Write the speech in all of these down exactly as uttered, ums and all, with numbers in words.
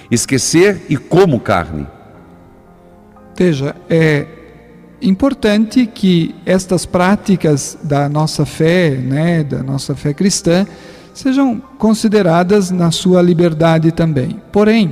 Esquecer e como carne. Veja, é importante que estas práticas da nossa fé, né, da nossa fé cristã, sejam consideradas na sua liberdade também. Porém,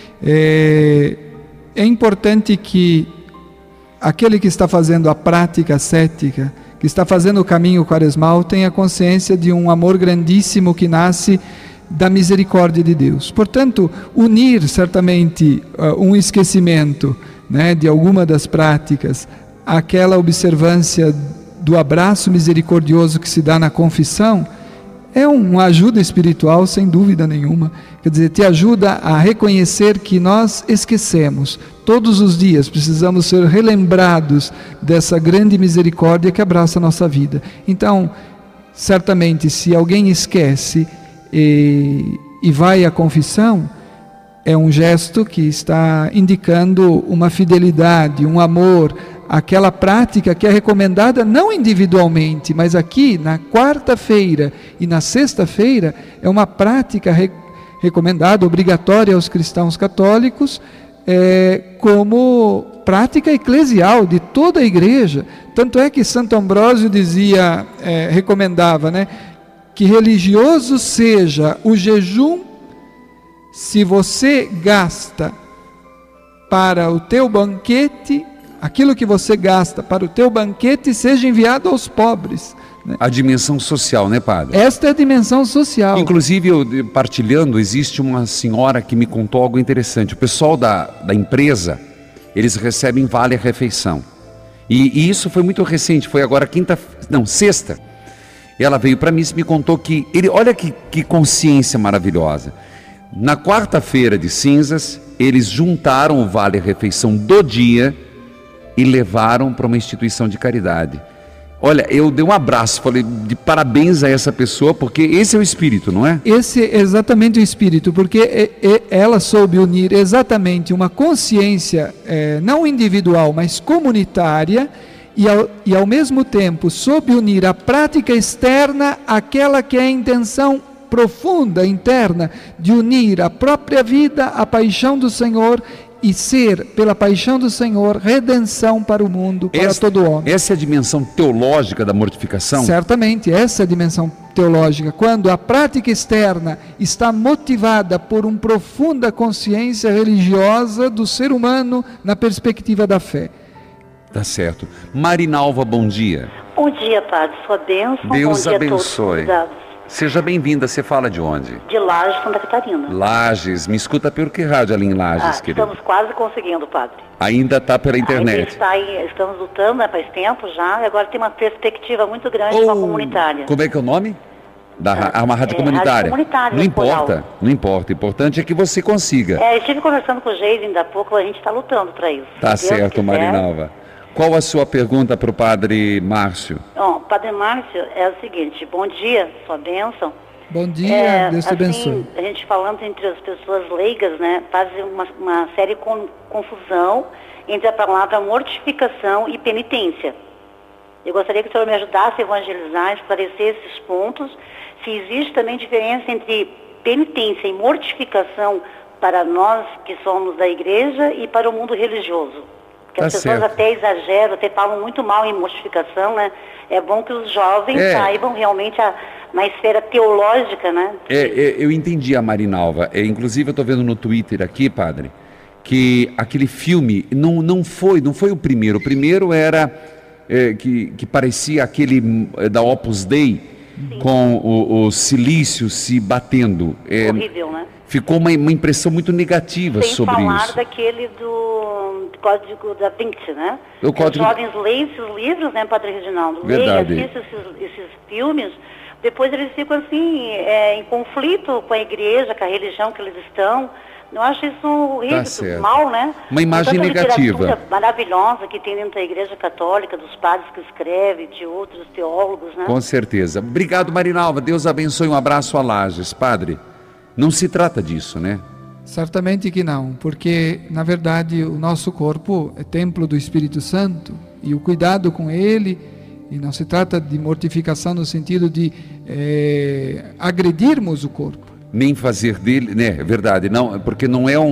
é, é importante que aquele que está fazendo a prática ascética, que está fazendo o caminho quaresmal, tenha consciência de um amor grandíssimo que nasce da misericórdia de Deus. Portanto, unir certamente uh, um esquecimento, né, de alguma das práticas, aquela observância do abraço misericordioso que se dá na confissão, é uma ajuda espiritual sem dúvida nenhuma. Quer dizer, te ajuda a reconhecer que nós esquecemos. Todos os dias precisamos ser relembrados dessa grande misericórdia que abraça a nossa vida. Então, certamente, se alguém esquece e, e vai à confissão, é um gesto que está indicando uma fidelidade, um amor, aquela prática que é recomendada não individualmente, mas aqui na quarta-feira e na sexta-feira é uma prática re- recomendada, obrigatória aos cristãos católicos, é, como prática eclesial de toda a igreja. Tanto é que Santo Ambrósio dizia, é, recomendava, né, que religioso seja o jejum se você gasta para o teu banquete, aquilo que você gasta para o teu banquete seja enviado aos pobres. Né? A dimensão social, né, padre? Esta é a dimensão social. Inclusive, eu partilhando, existe uma senhora que me contou algo interessante. O pessoal da, da empresa, eles recebem vale-refeição. E, e isso foi muito recente, foi agora quinta, não, sexta. Ela veio para mim e me contou que, ele, olha que, que consciência maravilhosa. Na quarta-feira de cinzas, eles juntaram o vale-refeição do dia e levaram para uma instituição de caridade. Olha, eu dei um abraço, falei de parabéns a essa pessoa, porque esse é o espírito, não é? Esse é exatamente o espírito, porque ela soube unir exatamente uma consciência, é, não individual, mas comunitária, e ao, e ao mesmo tempo soube unir a prática externa àquela que é a intenção profunda, interna, de unir a própria vida à paixão do Senhor e ser, pela paixão do Senhor, redenção para o mundo, para essa, todo homem. Essa é a dimensão teológica da mortificação? Certamente, essa é a dimensão teológica. Quando a prática externa está motivada por uma profunda consciência religiosa do ser humano na perspectiva da fé. Tá certo. Marinalva, bom dia. Bom dia, padre. Sua bênção. Deus bom dia abençoe. A todos. Seja bem-vinda. Você fala de onde? De Lages, Santa Catarina. Lages. Me escuta pelo que rádio ali em Lages, ah, querido? Estamos quase conseguindo, padre. Ainda está pela internet. Ainda está aí, estamos lutando, né, faz tempo já, e agora tem uma perspectiva muito grande oh, com a comunitária. Como é que é o nome? Da é, uma rádio é, comunitária. Rádio comunitária. Não importa, não importa. O importante é que você consiga. É, eu estive conversando com o Geise ainda há pouco, a gente está lutando para isso. Tá certo, Marinalva. Qual a sua pergunta para o padre Márcio? Bom, padre Márcio, é o seguinte, bom dia, sua bênção. Bom dia, é, Deus te assim, abençoe. A gente falando entre as pessoas leigas, né, faz uma, uma séria con- confusão entre a palavra mortificação e penitência. Eu gostaria que o senhor me ajudasse a evangelizar, esclarecer esses pontos, se existe também diferença entre penitência e mortificação para nós que somos da igreja e para o mundo religioso. Porque tá as pessoas certo. até exageram, até falam muito mal em mortificação, né? É bom que os jovens é. saibam realmente a, na esfera teológica, né? É, é, eu entendi a Marinalva. É, inclusive eu estou vendo no Twitter aqui, padre, que aquele filme não, não, foi, não foi o primeiro. O primeiro era é, que, que parecia aquele é, da Opus Dei, sim, com o, o silício se batendo. É, horrível, né? Ficou uma, uma impressão muito negativa Sem sobre falar isso. daquele do Código da Vinci, né? O código... Os jovens leem esses livros, né, Padre Reginaldo? Verdade. Leem, assistem esses, esses filmes, depois eles ficam assim, é, em conflito com a igreja, com a religião que eles estão. Eu acho isso horrível, tá mal, né? Uma imagem tanta negativa. literatura maravilhosa que tem dentro da igreja católica, dos padres que escrevem, de outros teólogos, né? Com certeza. Obrigado, Marinalva. Deus abençoe. Um abraço a Lages. Padre, não se trata disso, né? Certamente que não, porque, na verdade, o nosso corpo é templo do Espírito Santo e o cuidado com ele, e não se trata de mortificação no sentido de é, agredirmos o corpo. Nem fazer dele, né? É verdade, não, porque não é um